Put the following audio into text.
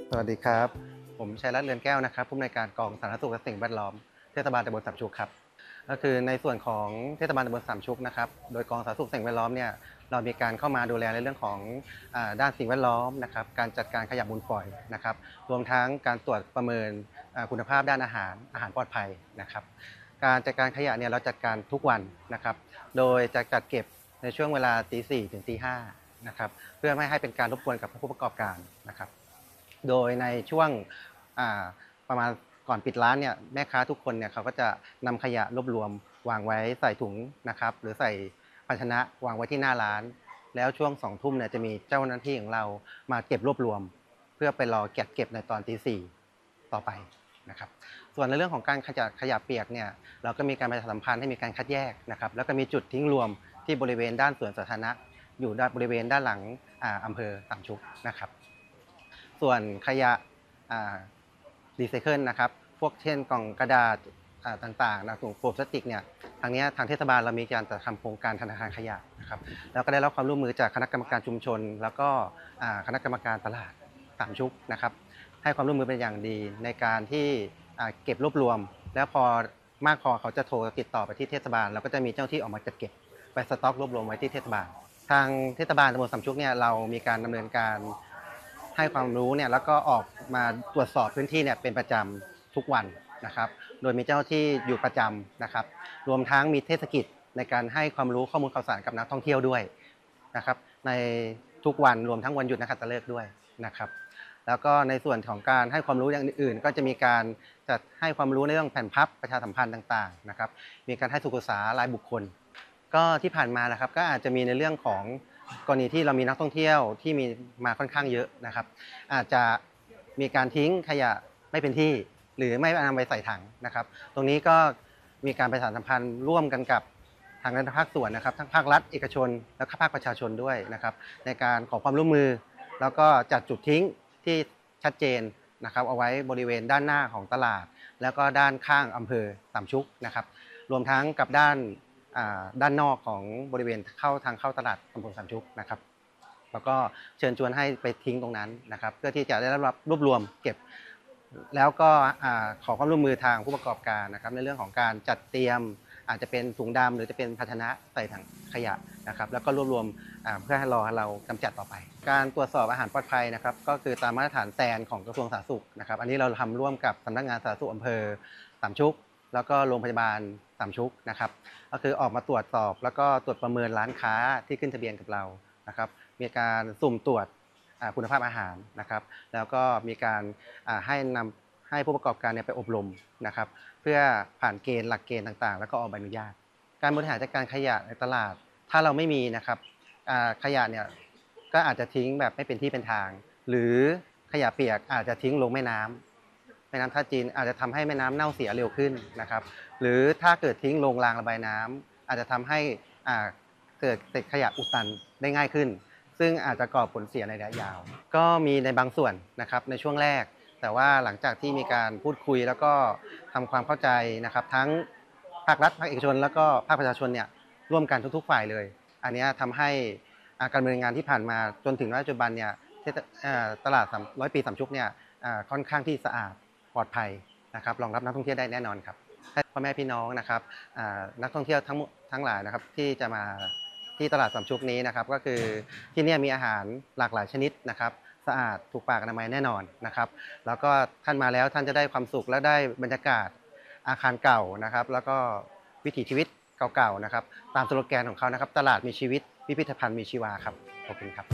สวัสดีครับผมชัยรัตน์เรือนแก้วนะครับผู้อำนวยการกองสาธารณสุขและสิ่งแวดล้อมเทศบาลตำบลสามชุกครับก็คือในส่วนของเทศบาลตำบลสามชุกนะครับโดยกองสาธารณสุขสิ่งแวดล้อมเนี่ยเรามีการเข้ามาดูแลในเรื่องของด้านสิ่งแวดล้อมนะครับการจัดการขยะมูลฝอยนะครับรวมทั้งการตรวจประเมินคุณภาพด้านอาหารปลอดภัยนะครับการจัดการขยะเนี่ยเราจัดการทุกวันนะครับโดยจะจัดเก็บในช่วงเวลาตี 4ถึงตี 5นะครับเพื่อไม่ให้เป็นการรบกวนกับผู้ประกอบการนะครับ โดยในช่วงประมาณก่อนปิดร้านเนี่ยแม่ค้าทุกคนเนี่ยเขาก็จะนำขยะรวบรวมวางไว้ใส่ถุงนะครับหรือใส่ภาชนะวางไว้ที่หน้าร้านแล้วช่วง2 ทุ่มเนี่ยจะมีเจ้าหน้าที่ของเรามาเก็บรวบรวมเพื่อไปรอเก็บในตอนตี 4ต่อไปนะครับส่วนในเรื่องของการขยะเปียกเนี่ยเราก็มีการประชาสัมพันธ์ให้มีการคัดแยกนะครับแล้วก็มีจุดทิ้งรวมที่บริเวณด้านสวนสาธารณะอยู่ด้านบริเวณด้านหลังอำเภอสามชุกนะครับ ส่วนขยะรีไซเคิลนะครับพวกเช่นกล่องกระดาษต่างๆนะถุงพลาสติกเนี่ยทางเทศบาลเรามีการจัดทำโครงการธนาคารขยะนะครับแล้วก็ได้รับความร่วมมือจากคณะกรรมการชุมชนแล้วก็คณะกรรมการตลาดสามชุกนะครับให้ความร่วมมือเป็นอย่างดีในการที่เก็บรวบรวมแล้วพอมากพอเขาจะโทรติดต่อไปที่เทศบาลเราก็จะมีเจ้าหน้าที่ออกมาจัดเก็บไปสต็อกรวบรวมไว้ที่เทศบาลทางเทศบาลตำบลสามชุกเนี่ยเรามีการดำเนินการ ให้ความรู้เนี่ยแล้วก็ออกมาตรวจสอบพื้นที่เนี่ยเป็นประจำทุกวันนะครับโดยมีเจ้าหน้าที่อยู่ประจำนะครับรวมทั้งมีเทศกิจในการให้ความรู้ข้อมูลข่าวสารกับนักท่องเที่ยวด้วยนะครับในทุกวันรวมทั้งวันหยุดนักขัตฤกษ์ด้วยนะครับแล้วก็ในส่วนของการให้ความรู้อย่างอื่นๆก็จะมีการจัดให้ความรู้ในเรื่องแผ่นพับประชาสัมพันธ์ต่างๆนะครับมีการให้สุขศึกษารายบุคคล ก็ที่ผ่านมานะครับก็อาจจะมีในเรื่องของกรณีที่เรามีนักท่องเที่ยวที่มีมาค่อนข้างเยอะนะครับอาจจะมีการทิ้งขยะไม่เป็นที่หรือไม่นำไปใส่ถังนะครับตรงนี้ก็มีการประชาสัมพันธ์ร่วมกันกับทางภาคส่วนนะครับทั้งภาครัฐเอกชนและภาคประชาชนด้วยนะครับในการขอความร่วมมือแล้วก็จัดจุดทิ้งที่ชัดเจนนะครับเอาไว้บริเวณด้านหน้าของตลาดแล้วก็ด้านข้างอำเภอสามชุกนะครับรวมทั้งกับด้านนอกของบริเวณทางเข้าตลาดตำบลสามชุกนะครับแล้วก็เชิญชวนให้ไปทิ้งตรงนั้นนะครับเพื่อที่จะได้รับรวบรวมเก็บแล้วก็ขอความร่วมมือทางผู้ประกอบการนะครับในเรื่องของการจัดเตรียมอาจจะเป็นถุงดำหรือจะเป็นภาชนะใส่ถังขยะนะครับแล้วก็รวบรวมเพื่อให้เรากำจัดต่อไปการตรวจสอบอาหารปลอดภัยนะครับก็คือตามมาตรฐานแซนของกระทรวงสาธารณสุขนะครับอันนี้เราทำร่วมกับสำนักงานสาธารณสุขอำเภอสามชุกแล้วก็โรงพยาบาลสามชุกนะครับ ก็คือออกมาตรวจสอบแล้วก็ตรวจประเมินร้านค้าที่ขึ้นทะเบียนกับเรานะครับมีการสุ่มตรวจคุณภาพอาหารนะครับแล้วก็มีการให้ผู้ประกอบการเนี่ยไปอบรมนะครับเพื่อผ่านเกณฑ์หลักเกณฑ์ต่างๆแล้วก็ออกใบอนุญาตการบริหารจัดการขยะในตลาดถ้าเราไม่มีนะครับขยะเนี่ยก็อาจจะทิ้งแบบไม่เป็นที่เป็นทางหรือขยะเปียกอาจจะทิ้งลงแม่น้ำท่าจีนอาจจะทำให้แม่น้ำเน่าเสียเร็วขึ้นนะครับหรือถ้าเกิดทิ้งลงรางระบายน้ำอาจจะทำให้เกิดขยะอุดตันได้ง่ายขึ้นซึ่งอาจจะก่อผลเสียในระยะยาวก็มีในบางส่วนนะครับในช่วงแรกแต่ว่าหลังจากที่มีการพูดคุยแล้วก็ทำความเข้าใจนะครับทั้งภาครัฐภาคเอกชนแล้วก็ภาคประชาชนเนี่ยร่วมกันทุกๆฝ่ายเลยอันนี้ทำให้การดำเนินงานที่ผ่านมาจนถึงปัจจุบันเนี่ยตลาด300 ปีสามชุกเนี่ยค่อนข้างที่สะอาดปลอดภัยนะครับรองรับนักท่องเที่ยวได้แน่นอนครับให้พ่อแม่พี่น้องนะครับนักท่องเที่ยวทั้งหลายนะครับที่จะมาที่ตลาดสามชุกนี้นะครับก็คือที่นี่มีอาหารหลากหลายชนิดนะครับสะอาดถูกปากอนามัยแน่นอนนะครับแล้วก็ท่านมาแล้วท่านจะได้ความสุขและได้บรรยากาศอาคารเก่านะครับแล้วก็วิถีชีวิตเก่าๆนะครับตามสโลแกนของเขานะครับตลาดมีชีวิตพิพิธภัณฑ์มีชีวาครับขอบคุณครับ